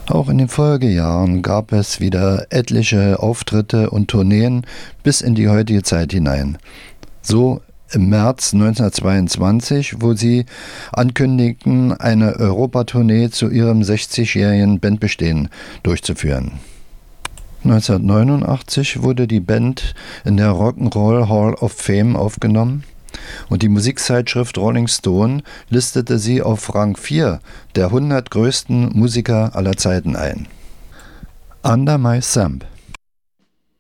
Auch in den Folgejahren gab es wieder etliche Auftritte und Tourneen bis in die heutige Zeit hinein. So im März 1922, wo sie ankündigten, eine Europatournee zu ihrem 60-jährigen Bandbestehen durchzuführen. 1989 wurde die Band in der Rock'n'Roll Hall of Fame aufgenommen und die Musikzeitschrift Rolling Stone listete sie auf Rang 4 der 100 größten Musiker aller Zeiten ein. Under My Thumb.